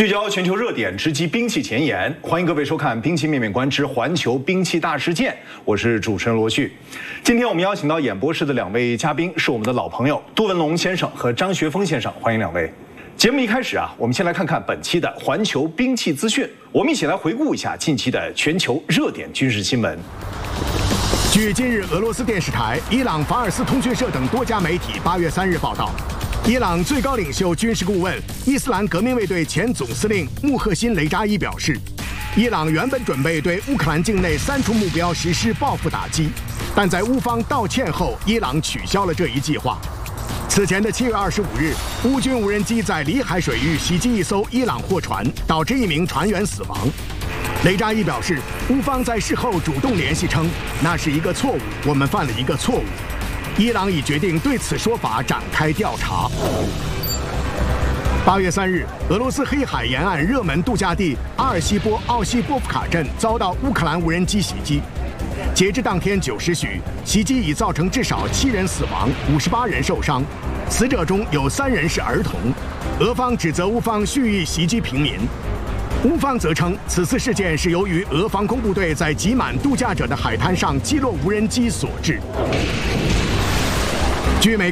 聚焦全球热点，直击兵器前沿。欢迎各位收看《兵器面面观之环球兵器大事件》，我是主持人罗旭。今天我们邀请到演播室的两位嘉宾是我们的老朋友杜文龙先生和张学峰先生，欢迎两位。节目一开始我们先来看看本期的环球兵器资讯。我们一起来回顾一下近期的全球热点军事新闻。 据今日俄罗斯电视台、伊朗法尔斯通讯社等多家媒体8月3日报道，伊朗最高领袖军事顾问、伊斯兰革命卫队前总司令穆赫辛·雷扎伊表示，伊朗原本准备对乌克兰境内3处目标实施报复打击，但在乌方道歉后，伊朗取消了这一计划。此前的7月25日，乌军无人机在里海水域袭击一艘伊朗货船，导致1名船员死亡。雷扎伊表示，乌方在事后主动联系称，那是一个错误，我们犯了一个错误。伊朗已决定对此说法展开调查。8月3日，俄罗斯黑海沿岸热门度假地阿尔西波奥西波夫卡镇遭到乌克兰无人机袭击。截至当天9时许，袭击已造成至少7人死亡，58人受伤，死者中有3人是儿童。俄方指责乌方蓄意袭击平民。乌方则称，此次事件是由于俄防空部队在挤满度假者的海滩上击落无人机所致。据美